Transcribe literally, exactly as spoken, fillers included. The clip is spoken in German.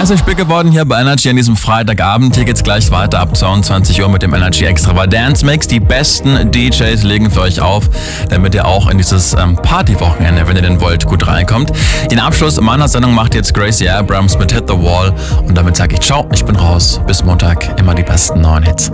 Erster Spiel geworden hier bei Energy an diesem Freitagabend. Hier geht's gleich weiter ab zweiundzwanzig Uhr mit dem Energy Extravaganza Mix. Die besten D Js legen für euch auf, damit ihr auch in dieses ähm, Partywochenende, wenn ihr denn wollt, gut reinkommt. Den Abschluss meiner Sendung macht jetzt Gracie Abrams mit Hit the Wall. Und damit sage ich ciao, ich bin raus. Bis Montag, immer die besten neuen Hits.